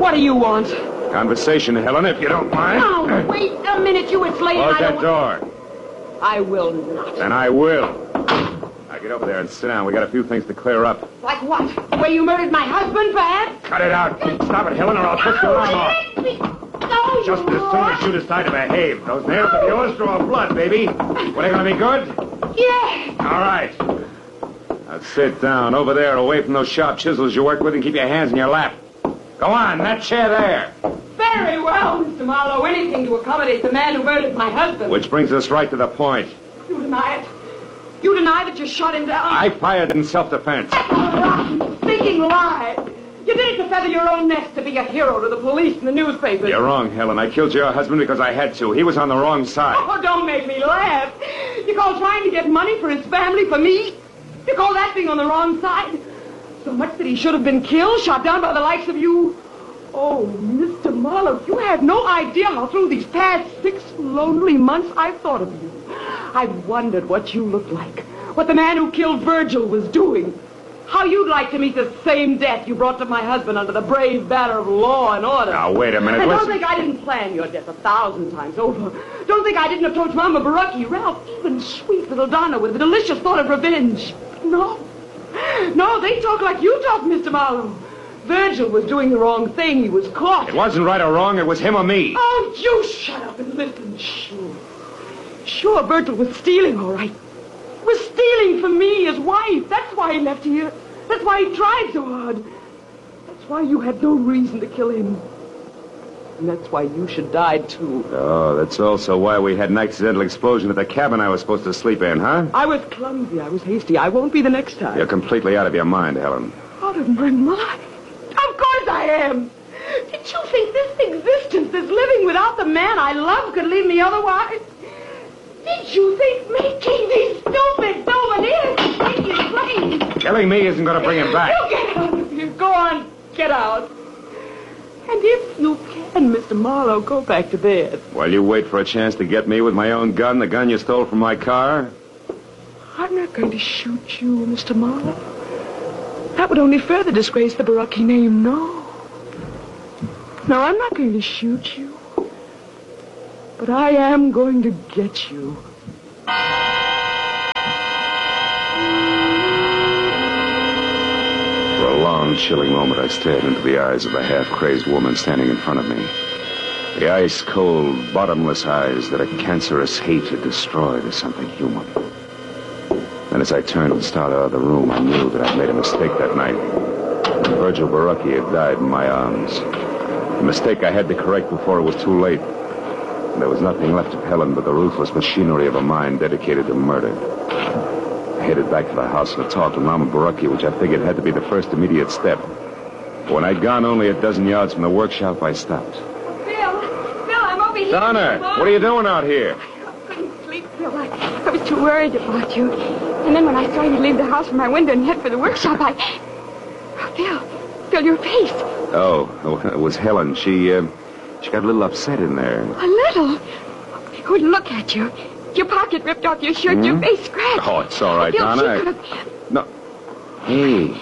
What do you want? Conversation, Helen, if you don't mind. Now, wait a minute. You inflated. Close that door. I will not. And I will. Now get over there and sit down. We got a few things to clear up. Like what? The way you murdered my husband, perhaps? Cut it out. Stop it, Helen, or I'll twist your arm off. No, Just as soon as you decide to behave. Those nails of yours draw blood, baby. Were they going to be good? Yeah. All right. Now sit down over there away from those sharp chisels you work with and keep your hands in your lap. Go on, that chair there. Very well, Mr. Marlowe. Anything to accommodate the man who murdered my husband. Which brings us right to the point. You deny it. You deny that you shot him down. I fired in self-defense. That's a rotten, stinking lie. You did it to feather your own nest, to be a hero to the police and the newspapers. You're wrong, Helen. I killed your husband because I had to. He was on the wrong side. Oh, don't make me laugh. You call trying to get money for his family, for me? You call that being on the wrong side? So much that he should have been killed, shot down by the likes of you? Oh, Mr. Marlowe, you have no idea how through these past 6 lonely months I've thought of you. I've wondered what you looked like, what the man who killed Virgil was doing, how you'd like to meet the same death you brought to my husband under the brave banner of law and order. Now, wait a minute. And Listen. don't think I didn't plan your death 1,000 times over. Don't think I didn't approach Mama Baraki, Ralph, even sweet little Donna with a delicious thought of revenge. No. No, they talk like you talk, Mr. Marlowe. Virgil was doing the wrong thing. He was caught. It wasn't right or wrong. It was him or me. Oh, you shut up and listen. Sure, Virgil was stealing, all right. He was stealing from me, his wife. That's why he left here. That's why he tried so hard. That's why you had no reason to kill him. And that's why you should die, too. Oh, that's also why we had an accidental explosion at the cabin I was supposed to sleep in, huh? I was clumsy. I was hasty. I won't be the next time. You're completely out of your mind, Helen. Out of my mind? Of course I am. Did you think this existence, this living without the man I love, could leave me otherwise? Did you think making these stupid souvenirs would make you crazy? Killing me isn't going to bring him back. You get out of here. Go on, get out. And if you can, Mr. Marlowe, go back to bed. While you wait for a chance to get me with my own gun, the gun you stole from my car? I'm not going to shoot you, Mr. Marlowe. That would only further disgrace the Baraki name. No. No, I'm not going to shoot you. But I am going to get you. For a long, chilling moment, I stared into the eyes of the half-crazed woman standing in front of me. The ice-cold, bottomless eyes that a cancerous hate had destroyed as something human. And as I turned and started out of the room, I knew that I'd made a mistake that night. And Virgil Baraki had died in my arms. A mistake I had to correct before it was too late. And there was nothing left of Helen but the ruthless machinery of a mind dedicated to murder. I headed back to the house to talk to Mama Baraki, which I figured had to be the first immediate step. But when I'd gone only a dozen yards from the workshop, I stopped. Bill, I'm over here. Donna, what are you doing out here? I couldn't sleep, Bill. I was too worried about you. And then when I saw you leave the house from my window and head for the workshop, Oh, Bill, your face. Oh, it was Helen. She got a little upset in there. A little? Oh, look at you. Your pocket ripped off your shirt, your face scratched. Oh, it's all right, Bill, Donna. No. Hey,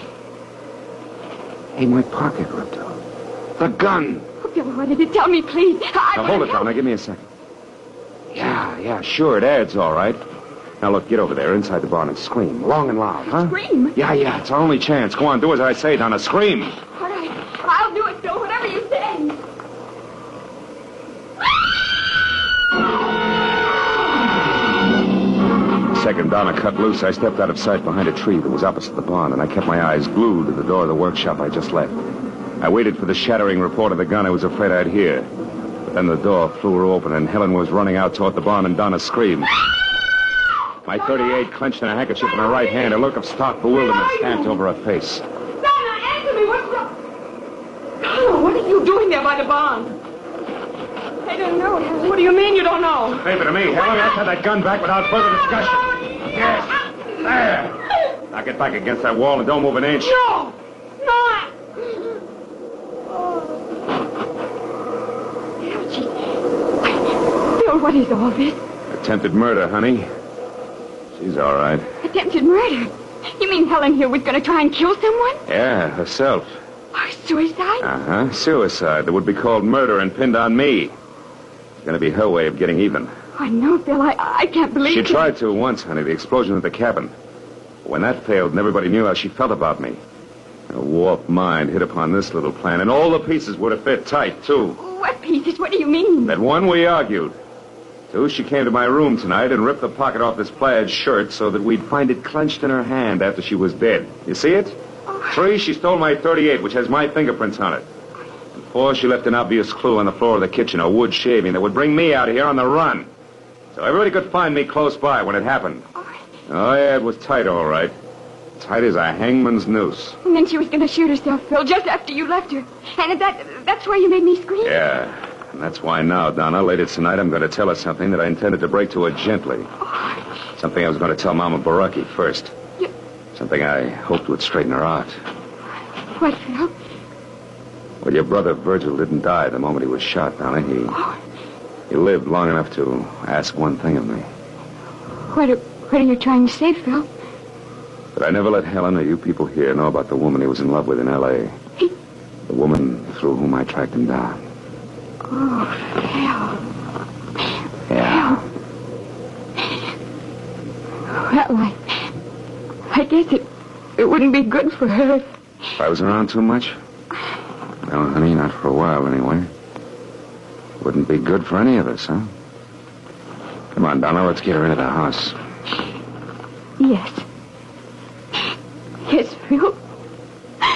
my pocket ripped off. The gun. Oh, Bill, why did you tell me, please? Now, hold it, Donna. Give me a second. Yeah, sure, it adds all right. Now, look, get over there inside the barn and scream. Long and loud, huh? Scream? Yeah, it's our only chance. Go on, do as I say, Donna. Scream. All right. I'll do it, Bill, whatever you say. The second Donna cut loose, I stepped out of sight behind a tree that was opposite the barn, and I kept my eyes glued to the door of the workshop I just left. I waited for the shattering report of the gun I was afraid I'd hear. But then the door flew open, and Helen was running out toward the barn, and Donna screamed. My .38 clenched in a handkerchief in her right hand, a look of stark bewilderment stamped over her face. Donna, answer me. What's wrong? Donna, what are you doing there by the barn? I don't know, Helen. What do you mean you don't know? Favor to me, Helen. Let's have that gun back without further discussion. Yes. There. Now get back against that wall and don't move an inch. No. Bill, what is all this? Attempted murder, honey. She's all right. Attempted murder? You mean Helen here was going to try and kill someone? Yeah, herself. Why, Suicide? Uh-huh. Suicide that would be called murder and pinned on me. It's going to be her way of getting even. I know, Phil. I can't believe She it. tried to once, honey, the explosion at the cabin. When that failed and everybody knew how she felt about me, a warped mind hit upon this little plan, and all the pieces would have fit tight, too. What pieces? What do you mean? That one, we argued. Two, she came to my room tonight and ripped the pocket off this plaid shirt so that we'd find it clenched in her hand after she was dead. You see it? Three, she stole my .38, which has my fingerprints on it. And four, she left an obvious clue on the floor of the kitchen, a wood shaving that would bring me out of here on the run. So everybody could find me close by when it happened. Oh, yeah, it was tight, all right. Tight as a hangman's noose. And then she was going to shoot herself, Phil, just after you left her. And that's why you made me scream? Yeah, and that's why now, Donna, later tonight, I'm going to tell her something that I intended to break to her gently. Something I was going to tell Mama Baraki first. Something I hoped would straighten her out. What, Phil? Well, your brother Virgil didn't die the moment he was shot, Donna. He lived long enough to ask one thing of me. What are you trying to say, Phil? But I never let Helen or you people here know about the woman he was in love with in L.A. The woman through whom I tracked him down. Oh, Phil. Yeah. Well, I guess it wouldn't be good for her. If I was around too much? No, honey, not for a while, anyway. Wouldn't be good for any of us, huh? Come on, Donna, let's get her into the house. Yes. Yes, Phil.